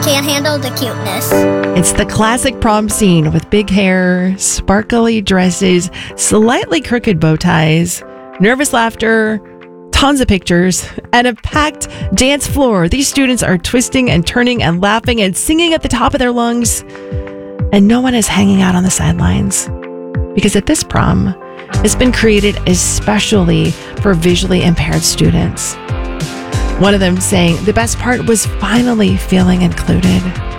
can't handle the cuteness. It's the classic prom scene with big hair, sparkly dresses, slightly crooked bow ties, nervous laughter, tons of pictures, and a packed dance floor. These students are twisting and turning and laughing and singing at the top of their lungs. And no one is hanging out on the sidelines. Because at this prom, it's been created especially for visually impaired students. One of them saying the best part was finally feeling included.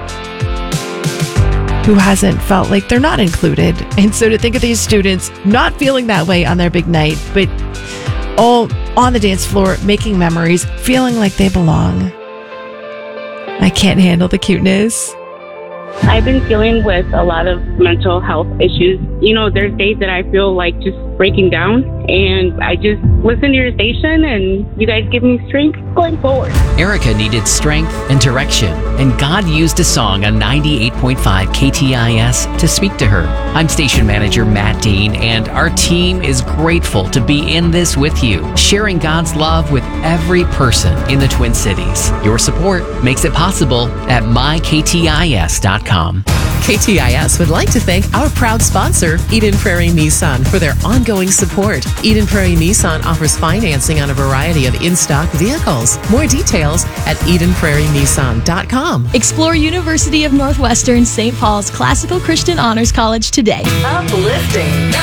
Who hasn't felt like they're not included? And so to think of these students not feeling that way on their big night, but all on the dance floor, making memories, feeling like they belong. I can't handle the cuteness. I've been dealing with a lot of mental health issues. You know, there's days that I feel like just breaking down, and I just listen to your station, and you guys give me strength going forward. Erica needed strength and direction, and God used a song on 98.5 KTIS to speak to her. I'm station manager Matt Dean, and our team is grateful to be in this with you, sharing God's love with every person in the Twin Cities. Your support makes it possible at myktis.com. KTIS would like to thank our proud sponsor, Eden Prairie Nissan, for their ongoing support. Eden Prairie Nissan offers financing on a variety of in-stock vehicles. More details at EdenPrairieNissan.com. Explore University of Northwestern St. Paul's Classical Christian Honors College today. Uplifting.